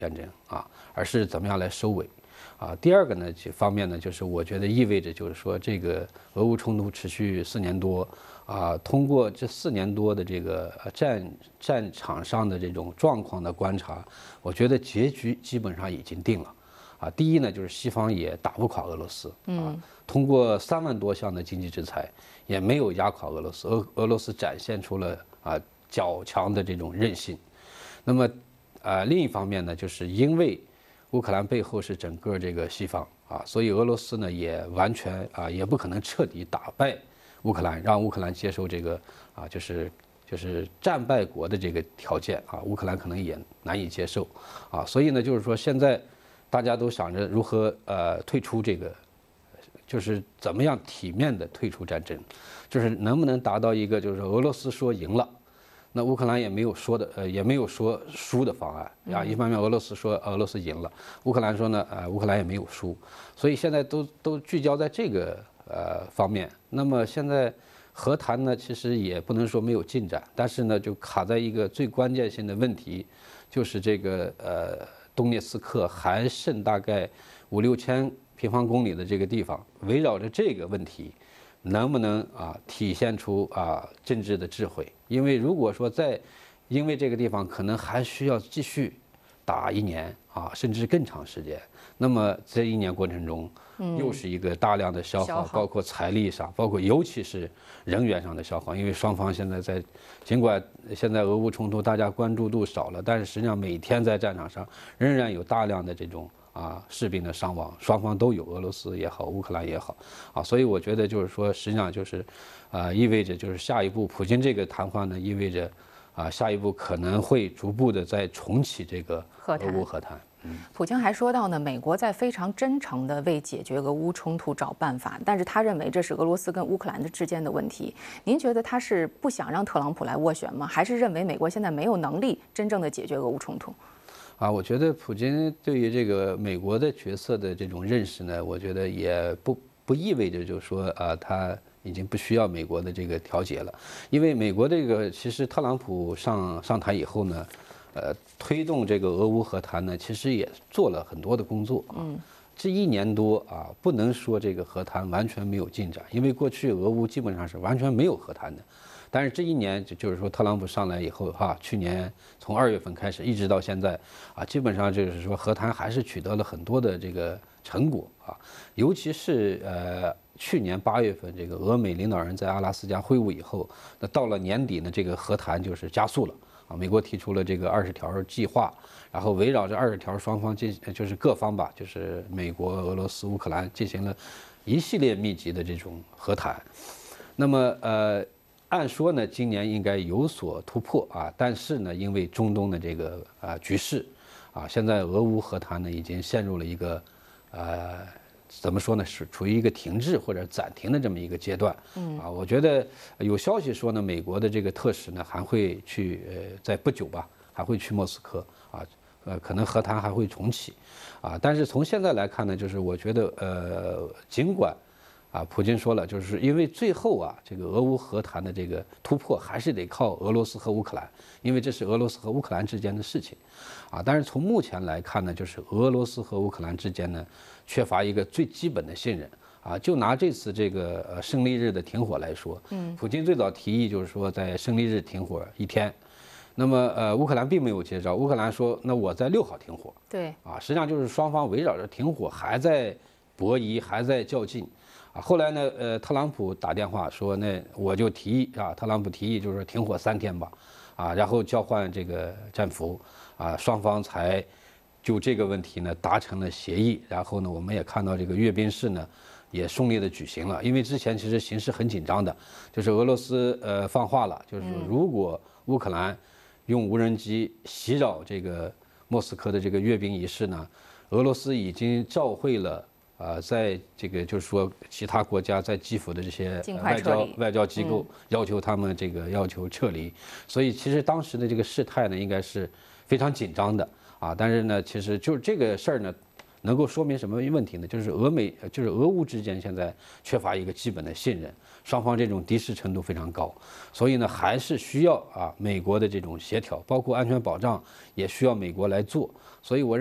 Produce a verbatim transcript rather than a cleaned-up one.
战争啊，而是怎么样来收尾。啊，第二个呢，方面呢，就是我觉得意味着就是说，这个俄乌冲突持续四年多，啊，通过这四年多的这个战战场上的这种状况的观察，我觉得结局基本上已经定了。啊，第一呢，就是西方也打不垮俄罗斯，啊，通过三万多项的经济制裁，也没有压垮俄罗斯，俄俄罗斯展现出了啊较强的这种韧性。那么，呃，另一方面呢，就是因为乌克兰背后是整个这个西方啊，所以俄罗斯呢也完全啊也不可能彻底打败乌克兰，让乌克兰接受这个啊就是就是战败国的这个条件啊，乌克兰可能也难以接受啊，所以呢就是说现在大家都想着如何呃退出这个，就是怎么样体面的退出战争，就是能不能达到一个就是俄罗斯说赢了。那乌克兰也没有说的，呃，也没有说输的方案啊。一方面，俄罗斯说俄罗斯赢了，乌克兰说呢，呃，乌克兰也没有输，所以现在都都聚焦在这个呃方面。那么现在和谈呢，其实也不能说没有进展，但是呢，就卡在一个最关键性的问题，就是这个呃东涅茨克还剩大概五六千平方公里的这个地方，围绕着这个问题。能不能啊体现出啊政治的智慧？因为如果说在，因为这个地方可能还需要继续打一年啊，甚至更长时间，那么这一年过程中，又是一个大量的消耗，包括财力上，包括尤其是人员上的消耗。因为双方现在在，尽管现在俄乌冲突大家关注度少了，但是实际上每天在战场上仍然有大量的这种。啊，士兵的伤亡，双方都有，俄罗斯也好，乌克兰也好，啊，所以我觉得就是说，实际上就是，啊，意味着就是下一步，普京这个谈话呢，意味着，啊，下一步可能会逐步的再重启这个俄乌和谈。 嗯，普京还说到呢，美国在非常真诚地为解决俄乌冲突找办法，但是他认为这是俄罗斯跟乌克兰的之间的问题。您觉得他是不想让特朗普来斡旋吗？还是认为美国现在没有能力真正的解决俄乌冲突？ 啊，我觉得普京对于这个美国的角色的这种认识呢，我觉得也不不意味着就是说啊，他已经不需要美国的这个调解了，因为美国这个其实特朗普上上台以后呢，呃，推动这个俄乌和谈呢，其实也做了很多的工作啊。这一年多啊，不能说这个和谈完全没有进展，因为过去俄乌基本上是完全没有和谈的。但是这一年，就就是说，特朗普上来以后，哈，去年从二月份开始，一直到现在，啊，基本上就是说，和谈还是取得了很多的这个成果啊。尤其是呃，去年八月份，这个俄美领导人在阿拉斯加会晤以后，那到了年底呢，这个和谈就是加速了啊。美国提出了这个二十条计划，然后围绕着二十条，双方进就是各方吧，就是美国、俄罗斯、乌克兰进行了一系列密集的这种和谈。那么呃。按说呢，今年应该有所突破啊，但是呢，因为中东的这个啊局势，啊，现在俄乌和谈呢已经陷入了一个，呃，怎么说呢，是处于一个停滞或者暂停的这么一个阶段。嗯，啊，我觉得有消息说呢，美国的这个特使呢还会去，呃，在不久吧，还会去莫斯科啊，呃，可能和谈还会重启，啊，但是从现在来看呢，就是我觉得，呃，尽管。啊，普京说了，就是因为最后啊，这个俄乌和谈的这个突破还是得靠俄罗斯和乌克兰，因为这是俄罗斯和乌克兰之间的事情，啊，但是从目前来看呢，就是俄罗斯和乌克兰之间呢，缺乏一个最基本的信任，啊，就拿这次这个呃胜利日的停火来说，嗯，普京最早提议就是说在胜利日停火一天，那么呃乌克兰并没有接招，乌克兰说那我在六号停火， 对， 啊，实际上就是双方围绕着停火还在博弈，还在较劲。啊，后来呢，呃，特朗普打电话说，那我就提议啊，特朗普提议就是停火三天吧，啊，然后交换这个战俘，啊，双方才就这个问题呢达成了协议。然后呢，我们也看到这个阅兵式呢也顺利的举行了，因为之前其实形势很紧张的，就是俄罗斯呃放话了，就是说如果乌克兰用无人机袭扰这个莫斯科的这个阅兵仪式呢，俄罗斯已经召会了。啊，在这个就是说，其他国家在基辅的这些外交外交机构要求他们这个要求撤离，所以其实当时的这个事态呢，应该是非常紧张的啊。但是呢，其实就是这个事儿呢， 能够说明什么问题呢？就是俄美就是俄乌之间现在缺乏一个基本的信任，双方这种敌视程度非常高，所以呢还是需要啊美国的这种协调，包括安全保障也需要美国来做，所以我。